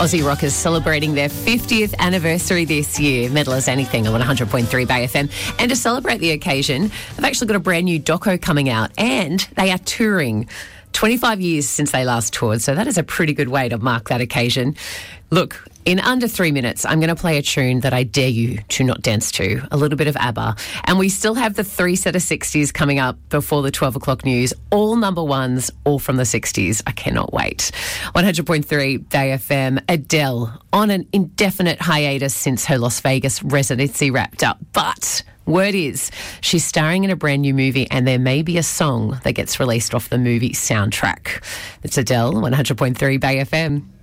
Aussie rockers celebrating their 50th anniversary this year. Medal as anything on 100.3 Bay FM. And to celebrate the occasion, they've actually got a brand new doco coming out and they are touring. 25 years since they last toured, so that is a pretty good way to mark that occasion. Look, in under 3 minutes, I'm going to play a tune that I dare you to not dance to, a little bit of ABBA. And we still have the 3 set of 60s coming up before the 12 o'clock news, all number ones, all from the 60s. I cannot wait. 100.3 Bay FM, Adele on an indefinite hiatus since her Las Vegas residency wrapped up. But word is she's starring in a brand new movie and there may be a song that gets released off the movie soundtrack. It's Adele, 100.3 Bay FM.